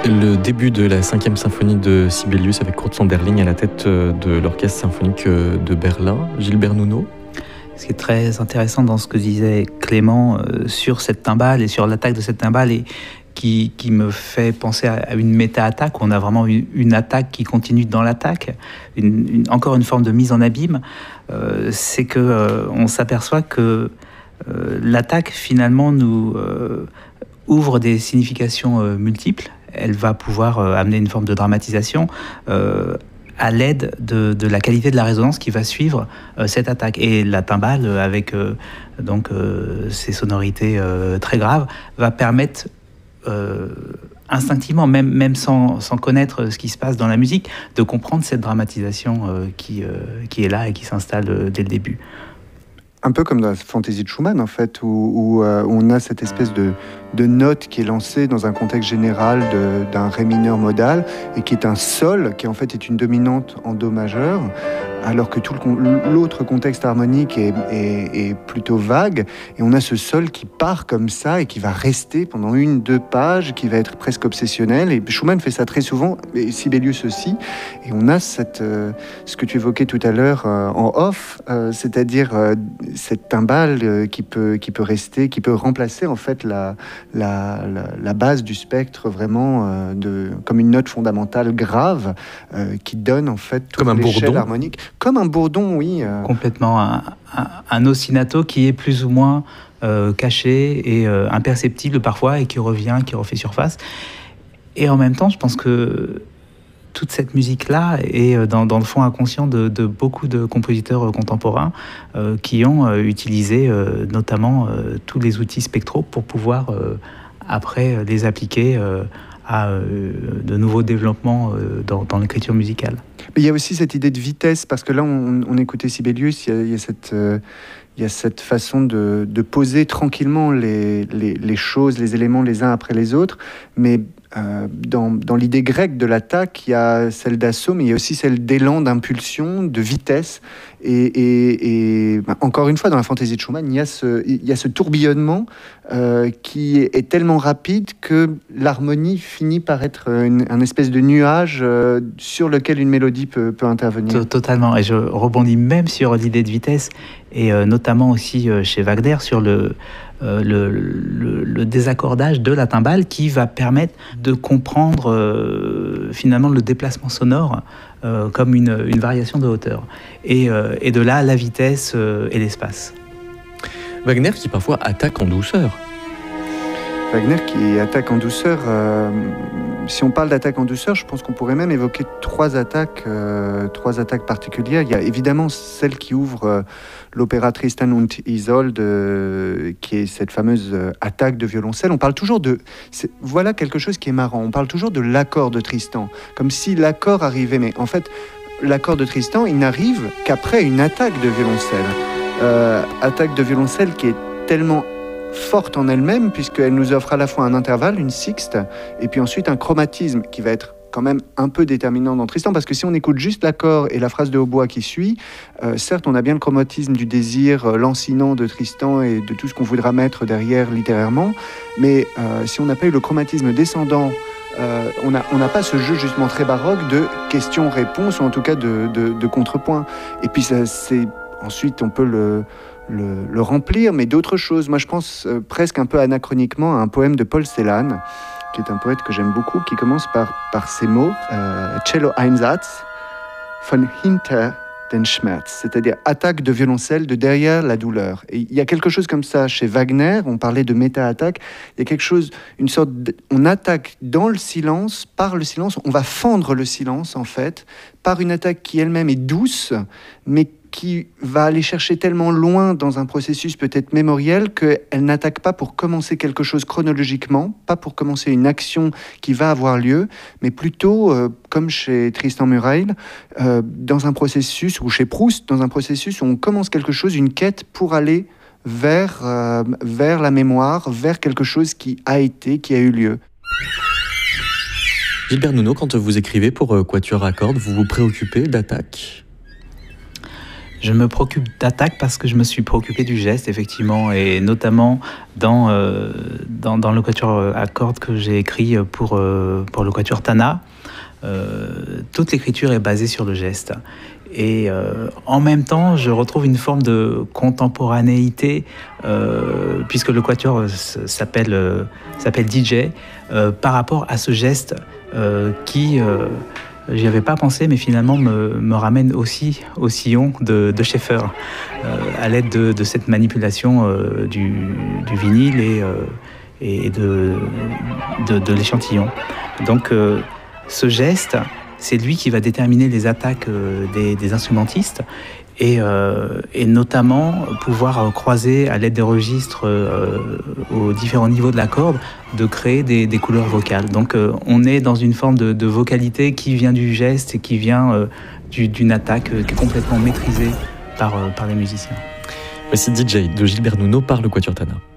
Le début de la 5e symphonie de Sibelius avec Kurt Sonderling à la tête de l'orchestre symphonique de Berlin. Gilbert Nuno. Ce qui est très intéressant dans ce que disait Clément sur cette timbale et sur l'attaque de cette timbale et qui me fait penser à une méta-attaque, où on a vraiment une attaque qui continue dans l'attaque, encore une forme de mise en abîme, c'est que on s'aperçoit que l'attaque finalement nous ouvre des significations multiples. Elle va pouvoir amener une forme de dramatisation à l'aide de la qualité de la résonance qui va suivre cette attaque. Et la timbale, avec ses sonorités très graves, va permettre instinctivement, même sans connaître ce qui se passe dans la musique, de comprendre cette dramatisation qui est là et qui s'installe dès le début. Un peu comme dans la fantaisie de Schumann, en fait, où on a cette espèce de note qui est lancée dans un contexte général d'un ré mineur modal et qui est un sol, qui en fait est une dominante en do majeur, alors que tout l'autre contexte harmonique est plutôt vague. Et on a ce sol qui part comme ça et qui va rester pendant 1-2 pages, qui va être presque obsessionnel. Et Schumann fait ça très souvent, et Sibelius aussi. Et on a ce que tu évoquais tout à l'heure en off, c'est-à-dire cette timbale qui peut rester, qui peut remplacer en fait la base du spectre vraiment comme une note fondamentale grave qui donne en fait toute l'échelle harmonique. Comme un bourdon, oui. Complètement. Un ostinato qui est plus ou moins caché et imperceptible parfois et qui revient, qui refait surface. Et en même temps, je pense que toute cette musique-là est dans le fond inconscient de beaucoup de compositeurs contemporains qui ont utilisé notamment tous les outils spectraux pour pouvoir après les appliquer à de nouveaux développements dans l'écriture musicale. Mais il y a aussi cette idée de vitesse, parce que là, on écoutait Sibelius, il y a cette façon de poser tranquillement les choses, les éléments les uns après les autres, mais dans l'idée grecque de l'attaque, il y a celle d'assaut, mais il y a aussi celle d'élan, d'impulsion, de vitesse. Et encore une fois, dans la fantaisie de Schumann, il y a ce tourbillonnement qui est tellement rapide que l'harmonie finit par être un espèce de nuage sur lequel une mélodie peut intervenir. Totalement. Et je rebondis même sur l'idée de vitesse, et notamment aussi chez Wagner sur le désaccordage de la timbale qui va permettre de comprendre finalement le déplacement sonore comme une variation de hauteur. Et de là, la vitesse et l'espace. Wagner qui parfois attaque en douceur. Wagner qui attaque en douceur. Si on parle d'attaque en douceur, je pense qu'on pourrait même évoquer trois attaques particulières. Il y a évidemment celle qui ouvre l'opéra Tristan und Isolde, qui est cette fameuse attaque de violoncelle. On parle toujours voilà quelque chose qui est marrant. On parle toujours de l'accord de Tristan, comme si l'accord arrivait. Mais en fait, l'accord de Tristan, il n'arrive qu'après une attaque de violoncelle. Attaque de violoncelle qui est tellement forte en elle-même, puisqu'elle nous offre à la fois un intervalle, une sixte, et puis ensuite un chromatisme qui va être quand même un peu déterminant dans Tristan, parce que si on écoute juste l'accord et la phrase de hautbois qui suit, certes on a bien le chromatisme du désir lancinant de Tristan et de tout ce qu'on voudra mettre derrière littérairement, mais si on n'a pas eu le chromatisme descendant, on n'a pas ce jeu justement très baroque de questions-réponses, ou en tout cas de contrepoint. Et puis ensuite on peut le remplir, mais d'autres choses. Moi, je pense presque un peu anachroniquement à un poème de Paul Celan, qui est un poète que j'aime beaucoup, qui commence par ces mots Cello Einsatz von hinter den Schmerz, c'est-à-dire attaque de violoncelle de derrière la douleur. Et il y a quelque chose comme ça chez Wagner. On parlait de méta-attaque. Il y a quelque chose, on attaque dans le silence, par le silence. On va fendre le silence en fait par une attaque qui elle-même est douce, mais qui va aller chercher tellement loin dans un processus peut-être mémoriel qu'elle n'attaque pas pour commencer quelque chose chronologiquement, pas pour commencer une action qui va avoir lieu, mais plutôt, comme chez Tristan Murail, dans un processus, ou chez Proust, dans un processus où on commence quelque chose, une quête pour aller vers la mémoire, vers quelque chose qui a eu lieu. Gilbert Nuno, quand vous écrivez pour Quatuor à cordes, vous vous préoccupez d'attaque ? Je me préoccupe d'attaque parce que je me suis préoccupé du geste, effectivement, et notamment dans le quatuor à cordes que j'ai écrit pour le quatuor Tana. Toute l'écriture est basée sur le geste. Et en même temps, je retrouve une forme de contemporanéité, puisque le quatuor s'appelle DJ, par rapport à ce geste qui... j'y avais pas pensé, mais finalement me ramène aussi au sillon de Schaeffer, à l'aide de cette manipulation du vinyle et de l'échantillon. Donc ce geste, c'est lui qui va déterminer les attaques des instrumentistes et notamment pouvoir croiser à l'aide des registres aux différents niveaux de la corde, de créer des couleurs vocales. Donc on est dans une forme de vocalité qui vient du geste et qui vient d'une attaque qui est complètement maîtrisée par les musiciens. Voici DJ de Gilbert Nuno par le quatuor Tana.